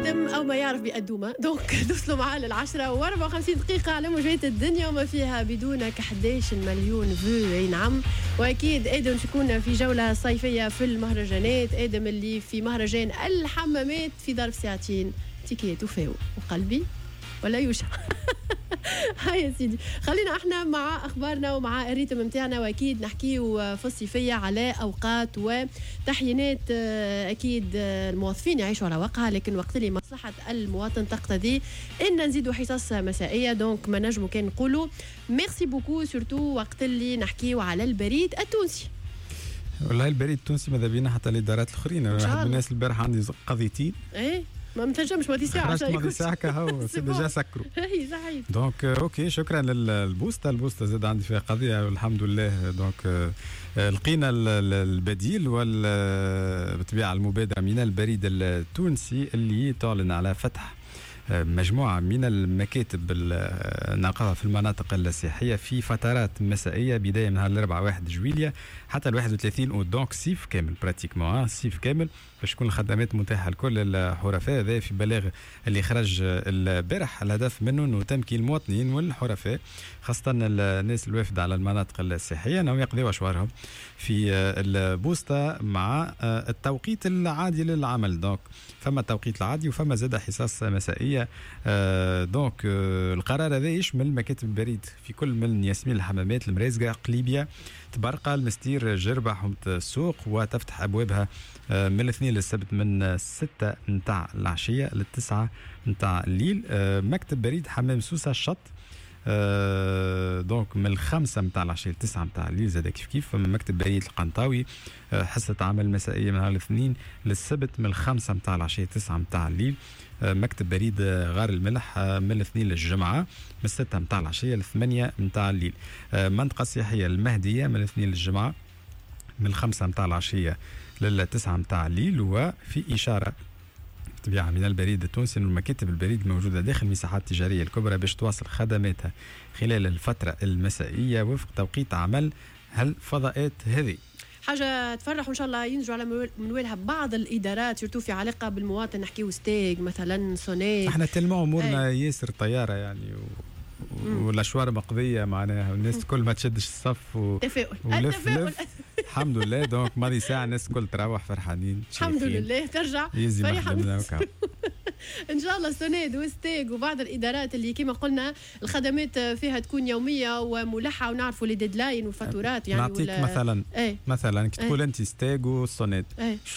يخدم او ما يعرف بيقدومه. دونك نوصلوا معاه لل10:54 دقيقه على موجات الدنيا وما فيها بدونك 11 مليون فيو. اي نعم. واكيد ادم شكون في جوله صيفيه في المهرجانات، ادم اللي في مهرجان الحمامات في ظرف ساعتين تيكيت وفاو وقلبي ولا يوشع. هاي يا سيدي، خلينا احنا مع اخبارنا ومع الريتم متاعنا، واكيد نحكيو في الصيفيه على اوقات وتحيينات. اكيد الموظفين يعيشوا على وقعها، لكن وقت اللي مصلحه المواطن تقتضي ان نزيدوا حصص مسائيه. دونك ما نجموا كان نقولوا ميرسي بوكو، سورتو وقت اللي نحكيو على البريد التونسي. والله البريد التونسي ماذا بينا حتى الادارات الاخرين. واحد الناس البارح عندي قضيتين ايه ما متنجمش مودي ساعه خرجت مودي ساعه كهو سي ديجا سكروا. اي صحيح. دونك اوكي شكرا للبوستا زاد عندي فيها قضيه والحمد لله. دونك لقينا البديل بالطبيعه المبادره من البريد التونسي اللي تعلن على فتح مجموعة من المكاتب نلقاها في المناطق السياحية في فترات مسائية بداية من نهار 4 جويلية حتى 31 أوت. دونك صيف كامل براتيكمون صيف كامل باش تكون الخدمات متاحة لكل الحرفاء. هذا في بلاغ اللي خرج البارح. الهدف منه انه تمكين المواطنين والحرفاء خاصة الناس الوافدة على المناطق السياحية انهم يقضيوا اشوارهم في البوسطة مع التوقيت العادي للعمل. دونك فما التوقيت العادي وفما زاد حصص مسائية. دونك القرار هذا يشمل مكاتب البريد في كل من ياسمين الحمامات، المرازقة، قليبية، تبرقة، المستير، جربة، حومة السوق، وتفتح أبوابها من الاثنين للسبت من 6 متاع العشية ل9 متاع الليل. مكتب بريد حمام سوسة الشط دونك من 5 متاع العشية ل9 متاع الليل زاد كيف. مكتب بريد القنطاوي حصة عمل مسائية من الاثنين للسبت من 5 متاع العشية 9 متاع الليل. مكتب بريد غار الملح من الاثنين للجمعة من 6 متاع العشية ل8 متاع الليل. منطقة سياحية المهدية من الاثنين للجمعة من 5 متاع العشية لل9 متاع الليل. وفي إشارة طبيعة من البريد التونسي أن مكاتب البريد موجودة داخل المساحات التجارية الكبرى باش تواصل خدماتها خلال الفترة المسائية وفق توقيت عمل هالفضاءات هذه. حاجة تفرح وإن شاء الله ينجوا على منوالها بعض الإدارات سورتو في علاقة بالمواطن. نحكيو ستيك مثلا، سونيك. احنا تلمو أمورنا ياسر طيارة يعني والأشوار مقضية معناها والناس كل ما تشدش الصف ولف الحمد لله. دونك ماضي ساعة الناس كل تروح فرحانين الحمد لله ترجع فرحة. ان شاء الله سونيد وستيك وبعض الادارات اللي كما قلنا الخدمات فيها تكون يوميه وملحه ونعرفوا لي ديدلاين والفاتورات. يعني نعطيك مثلا كي تقول انت ستيك وسونيد